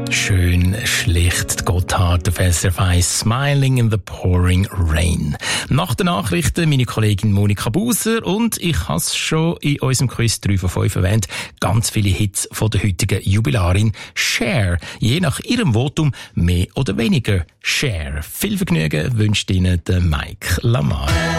Schön schlicht, Gotthard auf SRF 1, Smiling in the Pouring Rain. Nach den Nachrichten meine Kollegin Monika Buser und ich habe es schon in unserem Quiz 3 von 5 erwähnt, ganz viele Hits von der heutigen Jubilarin Cher. Je nach ihrem Votum mehr oder weniger Cher. Viel Vergnügen wünscht Ihnen der Mike Lamar.